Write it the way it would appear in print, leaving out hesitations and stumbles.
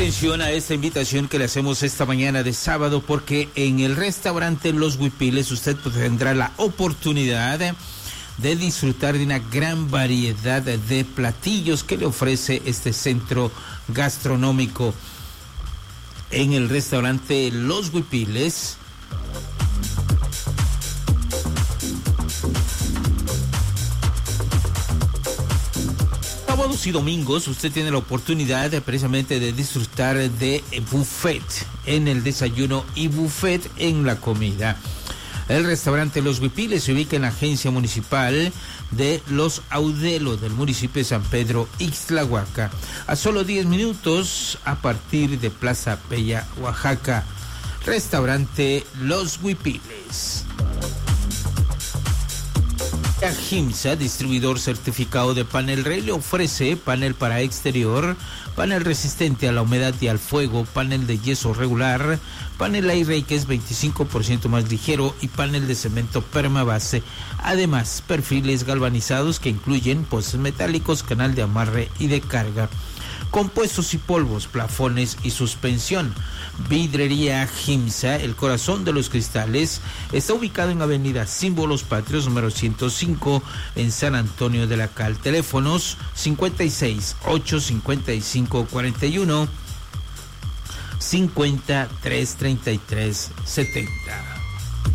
Atención a esta invitación que le hacemos esta mañana de sábado, porque en el restaurante Los Huipiles usted tendrá la oportunidad de disfrutar de una gran variedad de platillos que le ofrece este centro gastronómico. En el restaurante Los Huipiles sábados y domingos usted tiene la oportunidad precisamente de disfrutar de buffet en el desayuno y buffet en la comida. El restaurante Los Huipiles se ubica en la agencia municipal de Los Audelo del municipio de San Pedro Ixtlahuaca, a solo 10 minutos a partir de Plaza Bella, Oaxaca. Restaurante Los Huipiles. GIMSA, distribuidor certificado de Panel Rey, le ofrece panel para exterior, panel resistente a la humedad y al fuego, panel de yeso regular, panel Airray que es 25% más ligero y panel de cemento permabase. Además, perfiles galvanizados que incluyen postes metálicos, canal de amarre y de carga, compuestos y polvos, plafones y suspensión. Vidrería GIMSA, el corazón de los cristales, está ubicado en Avenida Símbolos Patrios, número 105, en San Antonio de la Cal. Teléfonos 56 855 41 53 33 70.